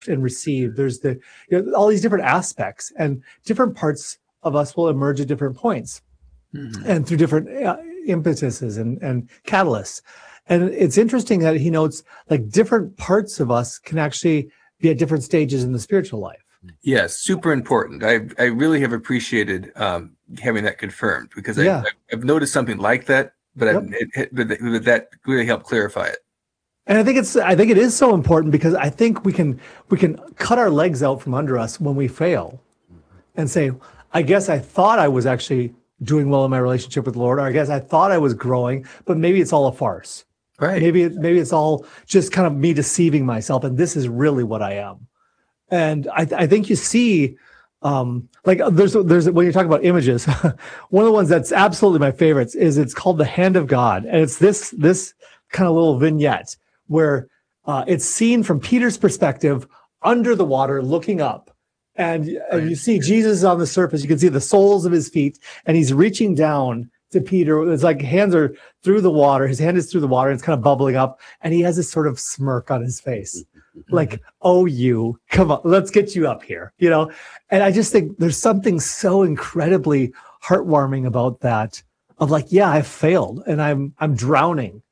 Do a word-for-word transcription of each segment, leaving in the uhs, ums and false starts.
and receive. There's the, you know, all these different aspects, and different parts of us will emerge at different points mm-hmm. and through different uh, impetuses and, and catalysts. And it's interesting that he notes like different parts of us can actually be at different stages in the spiritual life. Yes, super important. I I really have appreciated um, having that confirmed, because I, yeah. I've noticed something like that, but, yep. I, it, it, but, but that really helped clarify it. And I think it's I think it is so important, because I think we can we can cut our legs out from under us when we fail and say, I guess I thought I was actually doing well in my relationship with the Lord, or I guess I thought I was growing, but maybe it's all a farce. Right. Maybe it, maybe it's all just kind of me deceiving myself, and this is really what I am. And I, I think you see, um, like there's there's when you're talking about images, one of the ones that's absolutely my favorites is it's called The Hand of God, and it's this this kind of little vignette where uh, it's seen from Peter's perspective under the water, looking up. And, and you see Jesus on the surface. You can see the soles of his feet, and he's reaching down to Peter. It's like hands are through the water. His hand is through the water. And it's kind of bubbling up, and he has this sort of smirk on his face, like, "Oh, you, come on, let's get you up here," you know. And I just think there's something so incredibly heartwarming about that. Of like, yeah, I failed, and I'm I'm drowning,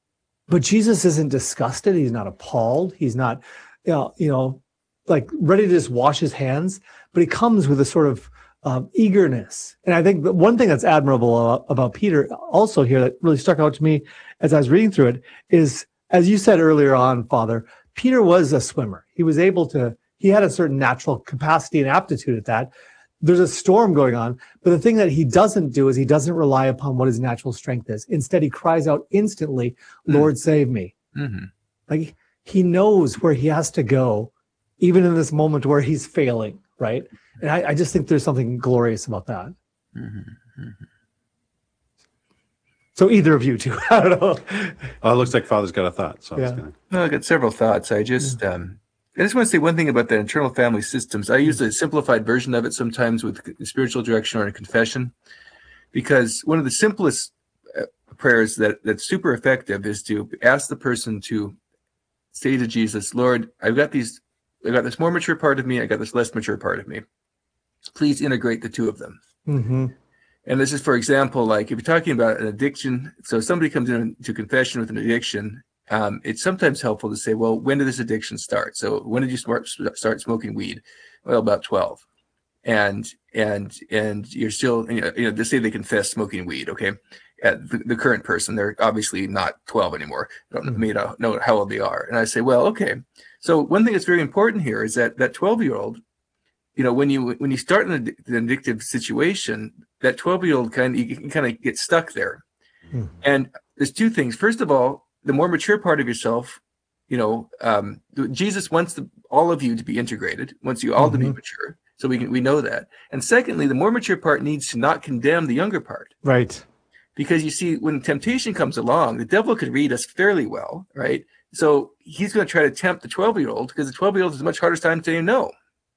but Jesus isn't disgusted. He's not appalled. He's not, you know, you know. like ready to just wash his hands, but he comes with a sort of um, eagerness. And I think the one thing that's admirable about, about Peter also here that really stuck out to me as I was reading through it is, as you said earlier on, Father, Peter was a swimmer. He was able to, he had a certain natural capacity and aptitude at that. There's a storm going on, but the thing that he doesn't do is he doesn't rely upon what his natural strength is. Instead, he cries out instantly, "Lord, mm-hmm. save me." Mm-hmm. Like he knows where he has to go, even in this moment where he's failing, right? And I, I just think there's something glorious about that. Mm-hmm. Mm-hmm. So either of you two, I don't know. Oh, it looks like Father's got a thought. So yeah. I was gonna... Well, I got several thoughts. I just, yeah. um, I just want to say one thing about the internal family systems. I use a simplified version of it sometimes with spiritual direction or a confession, because one of the simplest uh, prayers that that's super effective is to ask the person to say to Jesus, "Lord, I've got these. I got this more mature part of me. I got this less mature part of me. Please integrate the two of them." Mm-hmm. And this is, for example, like if you're talking about an addiction. So if somebody comes into confession with an addiction, um, it's sometimes helpful to say, well, when did this addiction start? So when did you start, start smoking weed? Well, about twelve. And, and, and you're still, you know, you know, they say they confess smoking weed. Okay. At the, the current person, they're obviously not twelve anymore. I don't mm-hmm. know how old they are. And I say, well, okay. So one thing that's very important here is that that twelve-year-old, you know, when you when you start in an addictive situation, that twelve-year-old kind of, you can kind of get stuck there. Mm-hmm. And there's two things. First of all, the more mature part of yourself, you know, um, Jesus wants the, all of you to be integrated, wants you all mm-hmm. to be mature. So we can we know that. And secondly, the more mature part needs to not condemn the younger part. Right. Because you see, when temptation comes along, the devil could read us fairly well, right? So he's going to try to tempt the twelve-year-old, because the twelve-year-old is a much harder time saying no.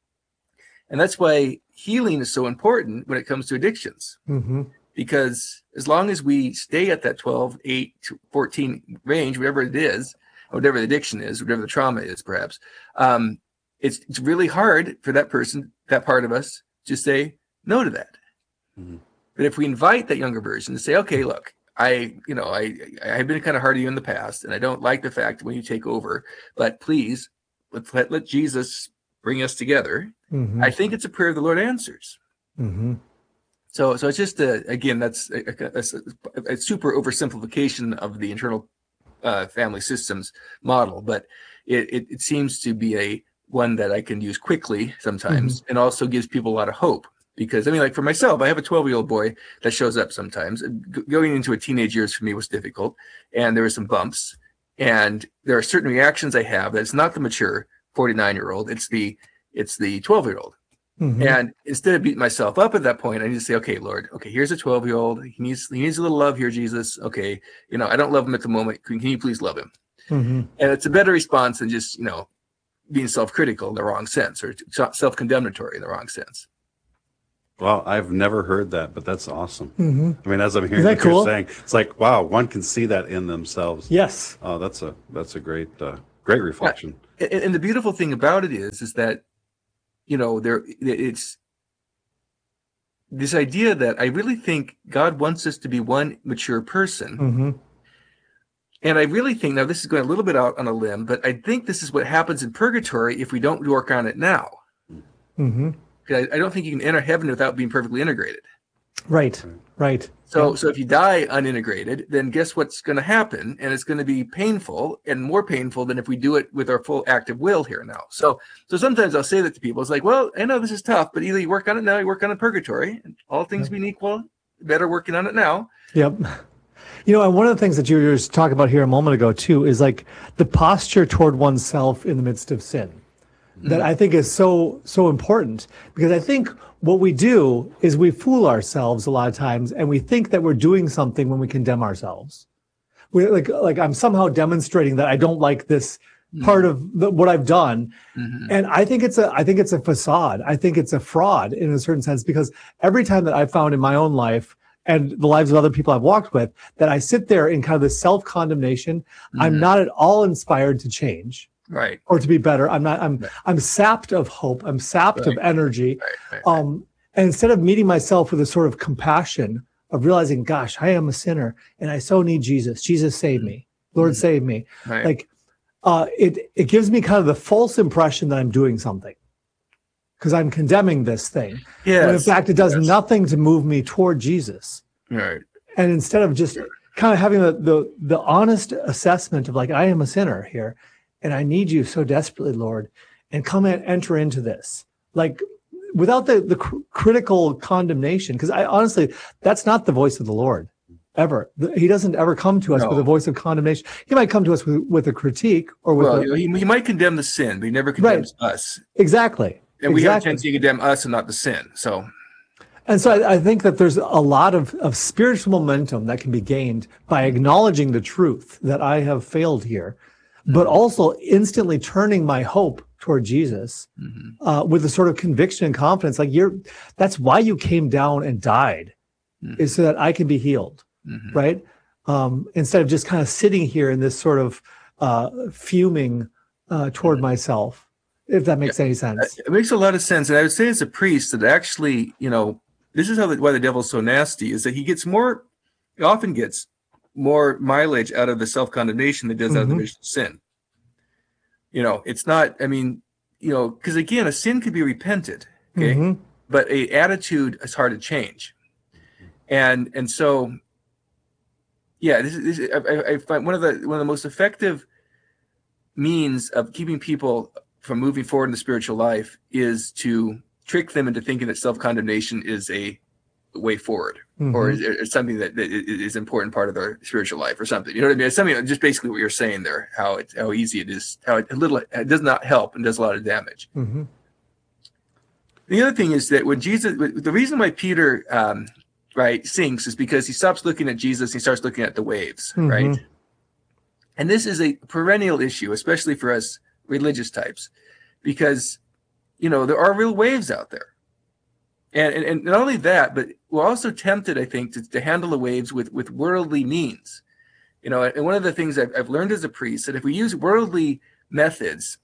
And that's why healing is so important when it comes to addictions. Mm-hmm. Because as long as we stay at that twelve, eight, fourteen range, whatever it is, or whatever the addiction is, whatever the trauma is, perhaps, um, it's, it's really hard for that person, that part of us, to say no to that. Mm-hmm. But if we invite that younger version to say, okay, look, I, you know, I, I've been kind of hard on you in the past, and I don't like the fact when you take over, but please let's let, let Jesus bring us together. Mm-hmm. I think it's a prayer the Lord answers. Mm-hmm. So, so it's just a, again, that's a, a, a super oversimplification of the internal uh, family systems model, but it, it, it seems to be a one that I can use quickly sometimes, mm-hmm. and also gives people a lot of hope. Because, I mean, like for myself, I have a twelve-year-old boy that shows up sometimes. G- going into a teenage years for me was difficult, and there were some bumps. And there are certain reactions I have that's not the mature forty-nine-year-old. It's the it's the twelve-year-old. Mm-hmm. And instead of beating myself up at that point, I need to say, okay, Lord, okay, here's a twelve-year-old. He needs he needs a little love here, Jesus. Okay, you know, I don't love him at the moment. Can, can you please love him? Mm-hmm. And it's a better response than just, you know, being self-critical in the wrong sense, or self-condemnatory in the wrong sense. Well, I've never heard that, but that's awesome. Mm-hmm. I mean, as I'm hearing what cool? you're saying, it's like, wow, one can see that in themselves. Yes. Oh, that's a that's a great uh, great reflection. and, and the beautiful thing about it is, is that, you know, there it's this idea that I really think God wants us to be one mature person. Mm-hmm. And I really think, now this is going a little bit out on a limb, but I think this is what happens in purgatory if we don't work on it now. Mm-hmm. I, I don't think you can enter heaven without being perfectly integrated. Right, right. So, yeah. so if you die unintegrated, then guess what's going to happen? And it's going to be painful, and more painful than if we do it with our full active will here now. So, so sometimes I'll say that to people. It's like, well, I know this is tough, but either you work on it now, you work on it in purgatory, and all things Yep. being equal, better working on it now. Yep. You know, and one of the things that you were just talking about here a moment ago too is like the posture toward oneself in the midst of sin. That I think is so, so important, because I think what we do is we fool ourselves a lot of times, and we think that we're doing something when we condemn ourselves. We like, like I'm somehow demonstrating that I don't like this mm-hmm. part of the, what I've done. Mm-hmm. And I think it's a, I think it's a facade. I think it's a fraud in a certain sense, because every time that I've found in my own life and the lives of other people I've walked with, that I sit there in kind of this self-condemnation, mm-hmm. I'm not at all inspired to change. Right. Or to be better. I'm not, I'm, right. I'm sapped of hope. I'm sapped right. of energy. Right, right, right. Um, and instead of meeting myself with a sort of compassion of realizing, gosh, I am a sinner and I so need Jesus. Jesus, save me. Lord, mm-hmm. save me. Right. Like, uh, it, it gives me kind of the false impression that I'm doing something because I'm condemning this thing. Yes. When in fact, it does yes. nothing to move me toward Jesus. Right. And instead of just kind of having the, the, the honest assessment of like, I am a sinner here. And I need you so desperately, Lord, and come and enter into this, like without the, the cr- critical condemnation. Because I honestly, that's not the voice of the Lord ever. The, he doesn't ever come to us no. with a voice of condemnation. He might come to us with, with a critique or with well, a, he, he might condemn the sin, but he never condemns right. us. Exactly. And we exactly. have a tendency to condemn us and not the sin. So, and so I, I think that there's a lot of, of spiritual momentum that can be gained by acknowledging the truth that I have failed here, but also instantly turning my hope toward Jesus mm-hmm. uh, with a sort of conviction and confidence. Like you're, that's why you came down and died, mm-hmm. is so that I can be healed, mm-hmm. right? Um, instead of just kind of sitting here in this sort of uh, fuming uh, toward mm-hmm. myself, if that makes yeah. any sense. It makes a lot of sense. And I would say as a priest that actually, you know, this is how the, why the devil's so nasty, is that he gets more, he often gets more mileage out of the self-condemnation than does mm-hmm. out of the vision of sin. You know, it's not, I mean, you know, because again, a sin could be repented, okay? Mm-hmm. But a attitude is hard to change. And and so, yeah, this is, this, I, I find one of the one of the most effective means of keeping people from moving forward in the spiritual life is to trick them into thinking that self-condemnation is a way forward, mm-hmm. or is, is something that, that is an important part of their spiritual life or something. You know what I mean? It's something, just basically what you're saying there, how it, how easy it is, how it, a little, it does not help and does a lot of damage. Mm-hmm. The other thing is that when Jesus, the reason why Peter, um, right, sinks is because he stops looking at Jesus and he starts looking at the waves, mm-hmm. right? And this is a perennial issue, especially for us religious types, because, you know, there are real waves out there. And, and and not only that, but we're also tempted, I think, to, to handle the waves with, with worldly means. You know, and one of the things I've, I've learned as a priest, that if we use worldly methods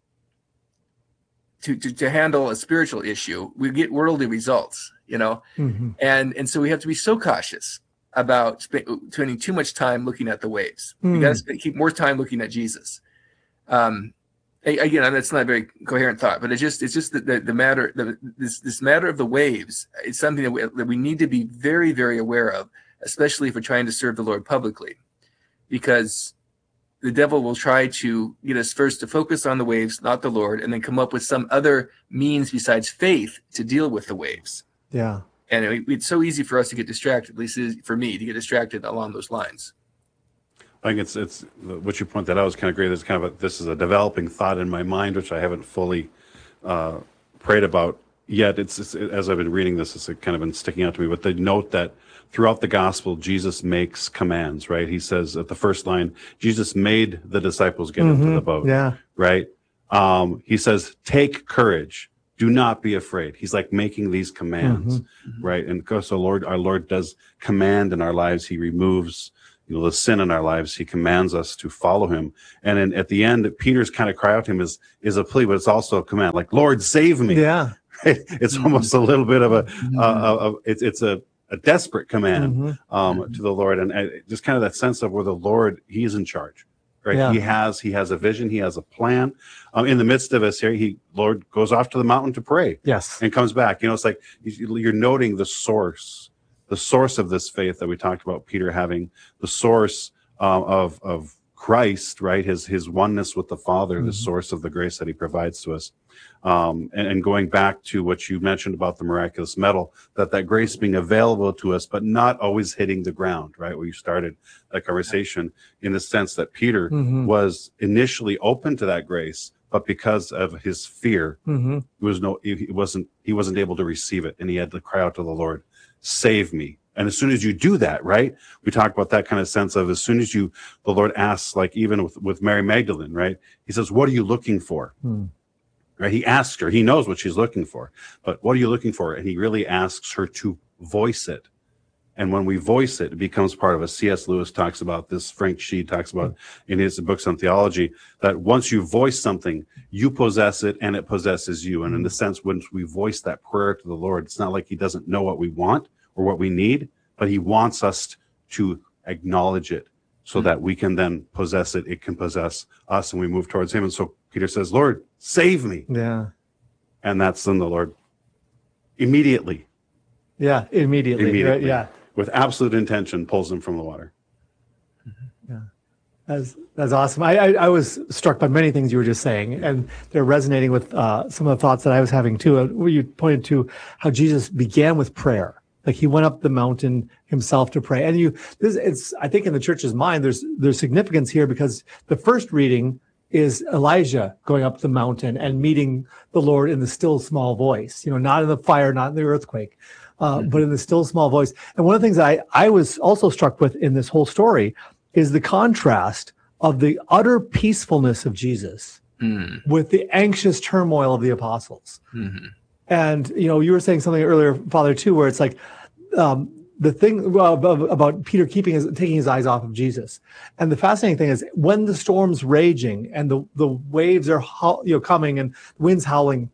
to, to, to handle a spiritual issue, we get worldly results, you know. Mm-hmm. And and so we have to be so cautious about sp- spending too much time looking at the waves. Mm. We got to keep more time looking at Jesus. Um Again, that's not a very coherent thought, but it's just it's just the, the, the matter the, this this matter of the waves. It's something that we, that we need to be very, very aware of, especially if we're trying to serve the Lord publicly, because the devil will try to get us first to focus on the waves, not the Lord, and then come up with some other means besides faith to deal with the waves. Yeah, and it, it's so easy for us to get distracted. At least for me, to get distracted along those lines. I think it's it's what you point that out is kind of great. There's kind of a, this is a developing thought in my mind, which I haven't fully uh, prayed about yet. It's, it's as I've been reading this, it's kind of been sticking out to me. But the note that throughout the gospel, Jesus makes commands. Right? He says at the first line, Jesus made the disciples get mm-hmm. into the boat. Yeah. Right. Um, he says, "Take courage. Do not be afraid." He's like making these commands. Mm-hmm. Right. And so Lord, our Lord does command in our lives. He removes you know, the sin in our lives. He commands us to follow him. And then at the end, Peter's kind of cry out to him is, is a plea, but it's also a command, like, Lord, save me. Yeah. Right? It's mm-hmm. almost a little bit of a, mm-hmm. uh, a, a it's, it's a, a desperate command mm-hmm. um, mm-hmm. to the Lord. And uh, just kind of that sense of where the Lord, he's in charge. Right. Yeah. He has, he has a vision. He has a plan. Um, in the midst of us here, he, Lord goes off to the mountain to pray. Yes. And comes back. You know, it's like you're noting the source, the source of this faith that we talked about Peter having, the source um, of, of Christ, right? His, his oneness with the Father, mm-hmm. the source of the grace that he provides to us. Um, and, and going back to what you mentioned about the miraculous medal, that that grace being available to us, but not always hitting the ground, right? Where you started that conversation, in the sense that Peter mm-hmm. was initially open to that grace, but because of his fear, mm-hmm. he was no, he wasn't, he wasn't able to receive it, and he had to cry out to the Lord, "Save me." And as soon as you do that, right? We talk about that kind of sense of, as soon as you, the Lord asks, like even with, with Mary Magdalene, right? He says, "What are you looking for?" Mm. Right? He asks her, he knows what she's looking for, but what are you looking for? And he really asks her to voice it. And when we voice it, it becomes part of us. C S Lewis talks about this. Frank Sheed talks about in his books on theology, that once you voice something, you possess it and it possesses you. And in the sense, once we voice that prayer to the Lord, it's not like he doesn't know what we want or what we need, but he wants us to acknowledge it so mm-hmm. that we can then possess it. It can possess us, and we move towards him. And so Peter says, "Lord, save me." Yeah. And that's then the Lord immediately. Yeah, immediately. Immediately. Right? Yeah. With absolute intention, pulls him from the water. Yeah. That's, that's awesome. I, I, I was struck by many things you were just saying, and they're resonating with uh, some of the thoughts that I was having too. Uh, where you pointed to how Jesus began with prayer. Like he went up the mountain himself to pray. And you, this, it's, I think in the church's mind, there's, there's significance here, because the first reading is Elijah going up the mountain and meeting the Lord in the still small voice, you know, not in the fire, not in the earthquake, uh, mm-hmm. but in the still small voice. And one of the things I, I was also struck with in this whole story is the contrast of the utter peacefulness of Jesus mm. with the anxious turmoil of the apostles. Mm-hmm. And, you know, you were saying something earlier, Father, too, where it's like, um, the thing about Peter keeping his, taking his eyes off of Jesus. And the fascinating thing is, when the storm's raging and the, the waves are, you know, coming and the wind's howling,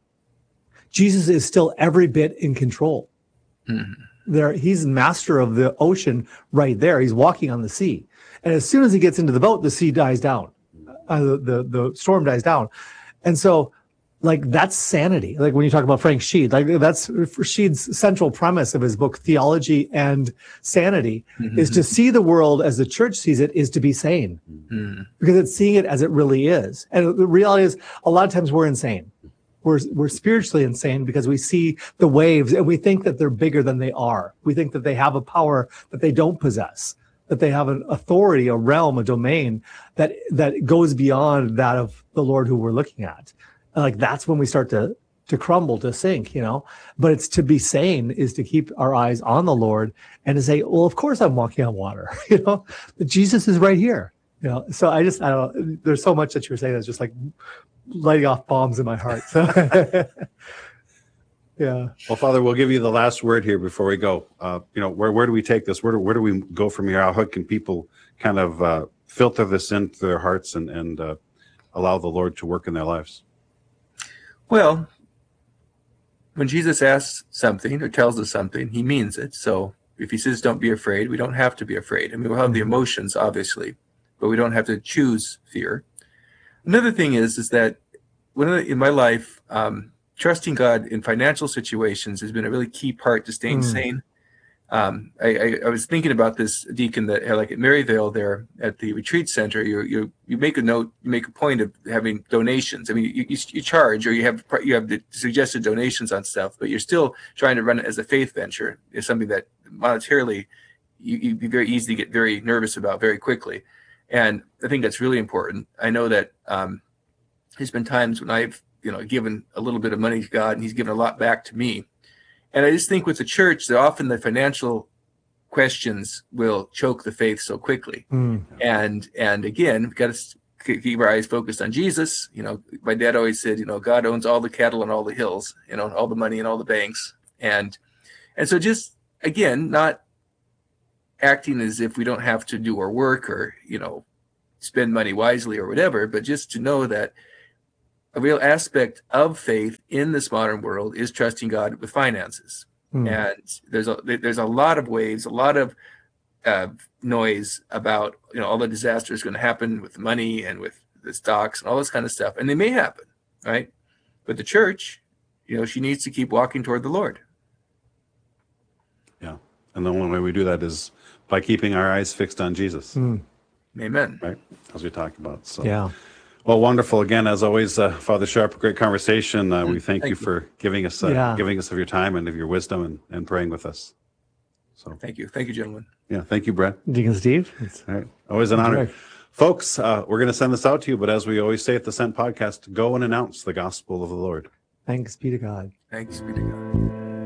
Jesus is still every bit in control. Mm-hmm. There, he's master of the ocean right there. He's walking on the sea. And as soon as he gets into the boat, the sea dies down. Uh, the, the, the storm dies down. And so, like, that's sanity. Like when you talk about Frank Sheed, like that's Sheed's central premise of his book, Theology and Sanity, mm-hmm. is to see the world as the church sees it, is to be sane, mm-hmm. because it's seeing it as it really is. And the reality is, a lot of times we're insane. We're, we're spiritually insane because we see the waves and we think that they're bigger than they are. We think that they have a power that they don't possess, that they have an authority, a realm, a domain that, that goes beyond that of the Lord who we're looking at. Like that's when we start to to crumble, to sink, you know. But it's to be sane is to keep our eyes on the Lord and to say, well, of course I'm walking on water, you know. Jesus is right here, you know. So I just, I don't know. There's so much that you're saying that's just like lighting off bombs in my heart. So yeah. Well, Father, we'll give you the last word here before we go. Uh, you know, where where do we take this? Where do where do we go from here? How can people kind of uh, filter this into their hearts and and uh, allow the Lord to work in their lives? Well, when Jesus asks something or tells us something, he means it. So if he says, "Don't be afraid," we don't have to be afraid. I mean, we'll have the emotions, obviously, but we don't have to choose fear. Another thing is, is that when in my life, um, trusting God in financial situations has been a really key part to staying mm. sane. Um, I, I, I was thinking about this, Deacon, that like at Maryvale there at the retreat center, you you you make a note, you make a point of having donations. I mean, you, you, you charge or you have you have the suggested donations on stuff, but you're still trying to run it as a faith venture. It's something that monetarily you, you'd be very easy to get very nervous about very quickly. And I think that's really important. I know that um, there's been times when I've you know given a little bit of money to God and he's given a lot back to me. And I just think with the church, that often the financial questions will choke the faith so quickly. Mm. And and again, we've got to keep our eyes focused on Jesus. You know, my dad always said, you know, God owns all the cattle and all the hills, you know, all the money and all the banks. And and so just, again, not acting as if we don't have to do our work or, you know, spend money wisely or whatever, but just to know that a real aspect of faith in this modern world is trusting God with finances. Hmm. And there's a there's a lot of waves, a lot of uh, noise about, you know, all the disasters going to happen with money and with the stocks and all this kind of stuff, and they may happen, right? But the church, you know, she needs to keep walking toward the Lord. Yeah, and the only way we do that is by keeping our eyes fixed on Jesus. Hmm. Amen. Right, as we talked about. So yeah. Well, wonderful. Again, as always, uh, Father Sharp, great conversation. Uh, we thank, thank you, you for giving us uh, Yeah. giving us of your time and of your wisdom and, and praying with us. So Thank you. Thank you, gentlemen. yeah, thank you, Brett. Deacon Steve. It's All right. Always an honor. Right. Folks, uh, we're going to send this out to you, but as we always say at the Sent Podcast, go and announce the gospel of the Lord. Thanks be to God. Thanks be to God.